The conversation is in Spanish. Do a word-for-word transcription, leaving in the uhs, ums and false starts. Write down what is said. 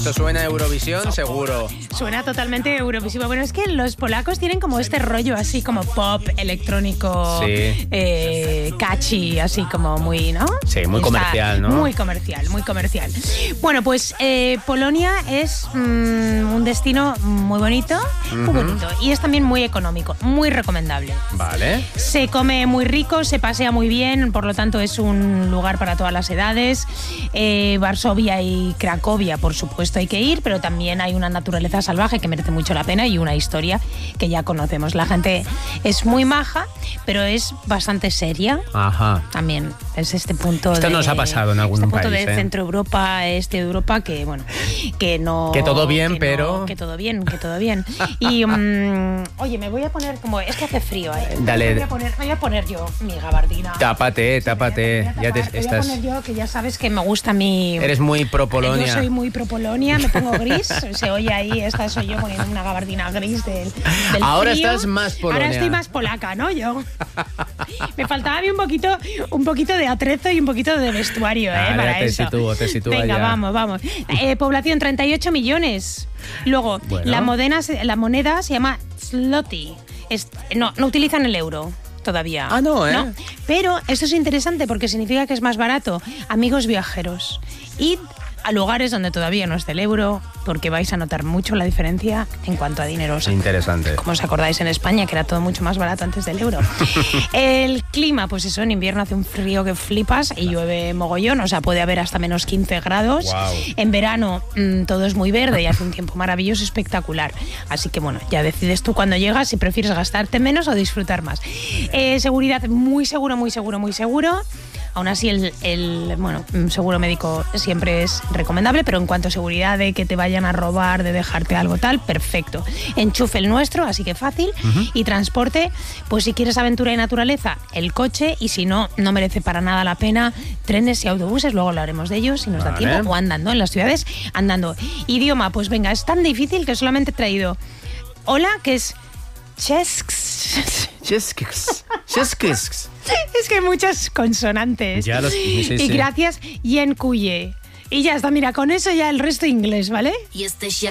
Esto suena a Eurovisión, seguro. Suena totalmente eurovisivo. Bueno, es que los polacos tienen como este rollo así como pop, electrónico, Sí. eh, catchy, así como muy, ¿no? Sí, muy Está comercial, ¿no? Muy comercial, muy comercial. Bueno, pues eh, Polonia es mm, un destino muy bonito, muy Ujú. bonito. Y es también muy económico, muy recomendable. Vale. Se come muy rico, se pasea muy bien, por lo tanto es un lugar para todas las edades. Eh, Varsovia y Cracovia, por supuesto, hay que ir, pero también hay una naturaleza salvaje que merece mucho la pena y una historia que ya conocemos. La gente es muy maja, pero es bastante seria. Ajá. También es este punto Esto de, nos ha pasado en algún este punto país, de ¿eh? Centro Europa, este de Europa, que bueno, que no... Que todo bien, que pero... no- que todo bien, que todo bien. Y, um, oye, me voy a poner como... Es que hace frío, ¿eh? Dale. Me voy a poner, me voy a poner yo mi gabardina. Tápate, tápate. Me voy a Ya te tapar, me voy a estás... poner yo, que ya sabes que me gusta mi... Eres muy pro Polonia. Yo soy muy pro Polonia, me pongo gris, se oye ahí, esta soy yo poniendo una gabardina gris del, del Ahora frío. estás más Polonia. Ahora estoy más polaca, ¿no? Yo. Me faltaba a mí un poquito, un poquito de atrezo y un poquito de vestuario, ¿eh? Ahora Para te eso. sitúo, te sitúo Venga, ya. vamos, vamos. Eh, población treinta y ocho millones. Luego, Bueno. la, modena, se- la moneda se llama zloty. Es- no, no utilizan el euro todavía. Ah, no, ¿eh? Pero esto es interesante porque significa que es más barato. Amigos viajeros, id a lugares donde todavía no esté el euro, porque vais a notar mucho la diferencia en cuanto a dinero. O sea, Interesante. como os acordáis en España, que era todo mucho más barato antes del euro. El clima, pues eso, en invierno hace un frío que flipas y llueve mogollón, o sea, puede haber hasta menos quince grados. Guau. En verano mmm, todo es muy verde y hace un tiempo maravilloso, espectacular. Así que bueno, ya decides tú cuando llegas si prefieres gastarte menos o disfrutar más. Eh, seguridad, muy seguro, muy seguro, muy seguro. Aún así, el, el bueno, seguro médico siempre es recomendable, pero en cuanto a seguridad de que te vayan a robar, de dejarte algo tal, perfecto. Enchufe el nuestro, así que fácil. Uh-huh. Y transporte, pues si quieres aventura y naturaleza, el coche, y si no, no merece para nada la pena, trenes y autobuses, luego hablaremos de ellos si nos Vale. da tiempo, o andando en las ciudades, andando. Idioma, pues venga, es tan difícil que solamente he traído hola, que es chesks. Cheskis. Cheskis. Es que hay muchas consonantes. Ya los- sí, sí, y sí. gracias, Yenkuye. Y ya está, mira, con eso ya el resto inglés, ¿vale? Jesteś